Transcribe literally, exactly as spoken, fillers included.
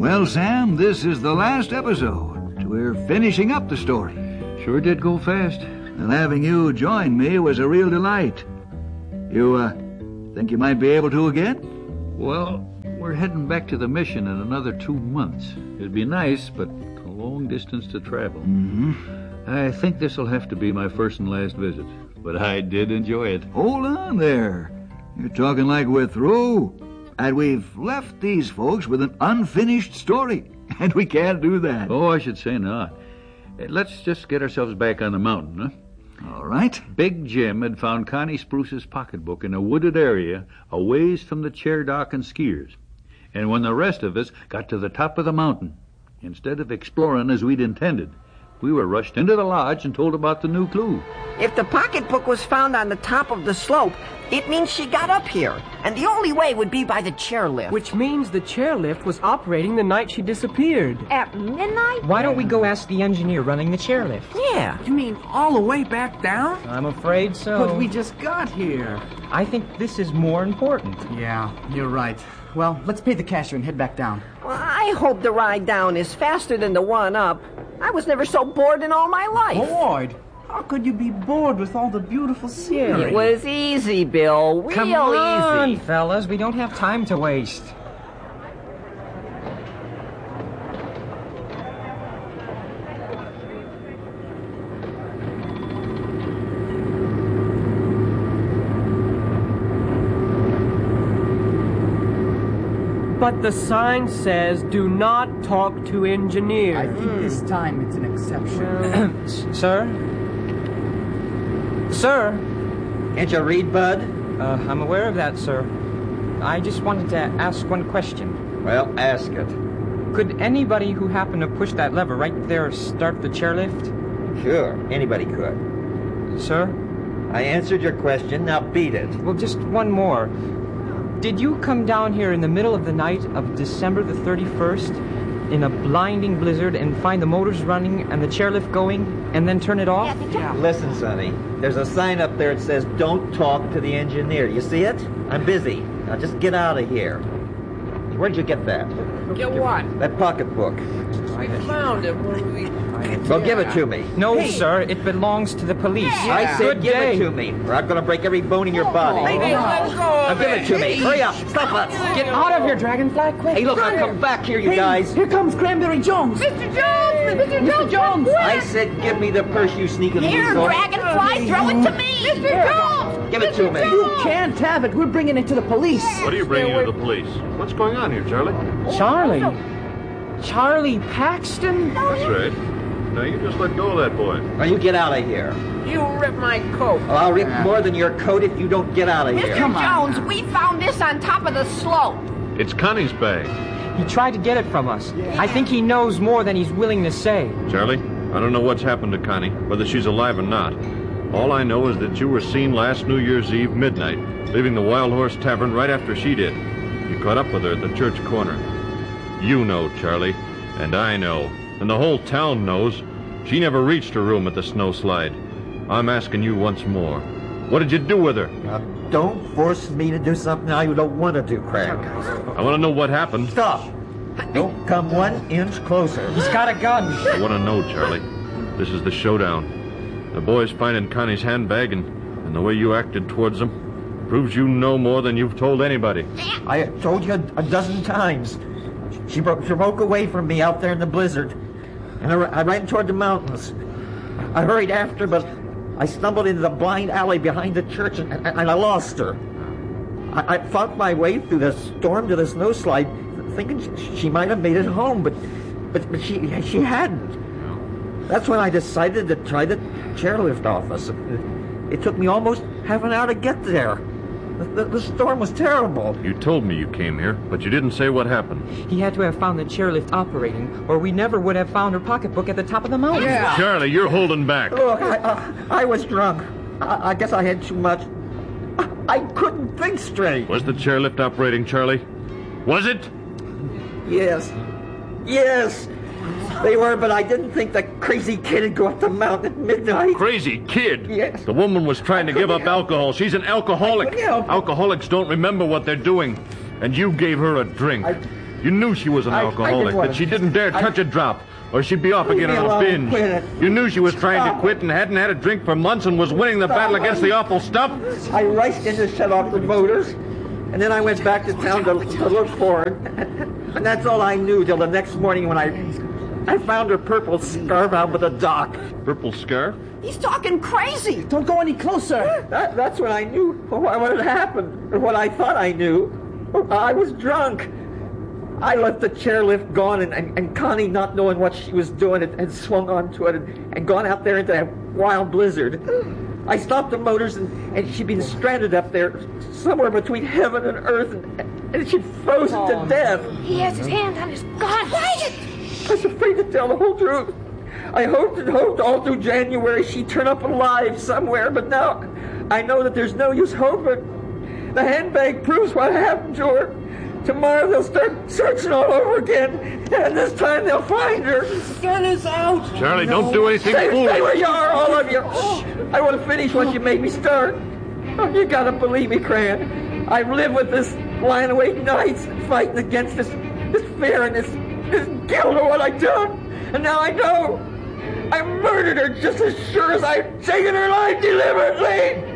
Well, Sam, this is the last episode. We're finishing up the story. Sure did go fast. And having you join me was a real delight. You, uh, think you might be able to again? Well, we're heading back to the mission in another two months. It'd be nice, but a long distance to travel. Mm-hmm. I think this'll have to be my first and last visit, but I did enjoy it. Hold on there. You're talking like we're through. And we've left these folks with an unfinished story. And we can't do that. Oh, I should say not. Let's just get ourselves back on the mountain, huh? All right. Big Jim had found Connie Spruce's pocketbook in a wooded area a ways from the chair dock and skiers. And when the rest of us got to the top of the mountain, instead of exploring as we'd intended, we were rushed into the lodge and told about the new clue. If the pocketbook was found on the top of the slope, it means she got up here. And the only way would be by the chairlift. Which means the chairlift was operating the night she disappeared. At midnight? Why don't we go ask the engineer running the chairlift? Yeah. You mean all the way back down? I'm afraid so. But we just got here. I think this is more important. Yeah, you're right. Well, let's pay the cashier and head back down. Well, I hope the ride down is faster than the one up. I was never so bored in all my life. Bored? How could you be bored with all the beautiful scenery? It was easy, Bill. Real Come on, easy. fellas. We don't have time to waste. But the sign says, do not talk to engineer. I think this time it's an exception. Sir? Sir? Can't you read, Bud? Uh, I'm aware of that, sir. I just wanted to ask one question. Well, ask it. Could anybody who happened to push that lever right there start the chairlift? Sure, anybody could. Sir? I answered your question, now beat it. Well, just one more. Did you come down here in the middle of the night of December the thirty-first in a blinding blizzard and find the motors running and the chairlift going and then turn it off? Yeah. Listen, Sonny, there's a sign up there that says, don't talk to the engineer. You see it? I'm busy. Now just get out of here. Where'd you get that? Get what? That pocketbook. I found it when we... Well, give it to me. No, Hey. sir. It belongs to the police. I said Good give day. it to me, or I'm going to break every bone in your body. Hey, let go Now of give it to me. Hurry up. Stop it. Get out of here, Dragonfly, quick. Hey, look, I'll come back here, you Hey, guys. Here comes Cranberry Jones. Mister Jones! Mister Jones! Jones. I said give me the purse, you sneaking Here, weasel. Dragonfly, throw it to me! Mister Jones! Give it to me. You can't have it. We're bringing it to the police. What are you bringing to the police? What's going on here, Charlie? Charlie? Charlie Paxton? That's right. Now you just let go of that boy. Now you get out of here. You ripped my coat. Well, I'll rip more than your coat if you don't get out of Mister here. Jones, we found this on top of the slope. It's Connie's bag. He tried to get it from us. I think he knows more than he's willing to say. Charlie, I don't know what's happened to Connie, whether she's alive or not. All I know is that you were seen last New Year's Eve midnight, leaving the Wild Horse Tavern right after she did. You caught up with her at the church corner. You know, Charlie, and I know, and the whole town knows. She never reached her room at the snowslide. I'm asking you once more. What did you do with her? Now, don't force me to do something I don't want to do, Craig. I want to know what happened. Stop. Don't come one inch closer. He's got a gun. I want to know, Charlie. This is the showdown. The boys finding Connie's handbag and, and the way you acted towards them proves you know more than you've told anybody. I have told you a, a dozen times. She broke, she broke away from me out there in the blizzard, and I, I ran toward the mountains. I hurried after, but I stumbled into the blind alley behind the church, and, and, and I lost her. I, I fought my way through the storm to the snowslide, thinking she, she might have made it home, but, but, but she, she hadn't. That's when I decided to try the chairlift office. It, it took me almost half an hour to get there. The, the, the storm was terrible. You told me you came here, but you didn't say what happened. He had to have found the chairlift operating, or we never would have found her pocketbook at the top of the mountain. Yeah. Charlie, you're holding back. Look, I, I, I was drunk. I, I guess I had too much. I, I couldn't think straight. Was the chairlift operating, Charlie? Was it? Yes. Yes. They were, but I didn't think the crazy kid would go up the mountain at midnight. Crazy kid. Yes. The woman was trying to give up alcohol. She's an alcoholic. couldn't help it. Alcoholics don't remember what they're doing. And you gave her a drink. I- You knew she was an I- I alcoholic, didn't wanna- that she didn't dare I- touch a drop, or she'd be off Leave again me on a alone, binge. quit it. You knew she was trying Stop to quit and hadn't had a drink for months and was winning the Stop battle it. against the awful stuff. I raced in to shut off the motors, and then I went back to town to, to look for her. And that's all I knew till the next morning when I I found her purple scarf out by the dock. Purple scarf? He's talking crazy. Don't go any closer. That, that's when I knew what, what had happened, or what I thought I knew. I was drunk. I left the chairlift gone, and, and, and Connie, not knowing what she was doing, had, had swung onto it and, and gone out there into that wild blizzard. I stopped the motors, and, and she'd been stranded up there somewhere between heaven and earth, and, and she'd frozen Oh, to death. He has his hand on his gun. Quiet! I was afraid to tell the whole truth. I hoped and hoped all through January she'd turn up alive somewhere, but now I know that there's no use hoping. The handbag proves what happened to her. Tomorrow they'll start searching all over again, and this time they'll find her. The gun is out. Charlie, don't do anything Stay, foolish. stay where you are, all of you. I want to finish what you made me start. Oh, you gotta believe me, Cran. I've lived with this lying awake nights, fighting against this, this fear and this, this guilt of what I've done. And now I know. I murdered her just as sure as I've taken her life deliberately.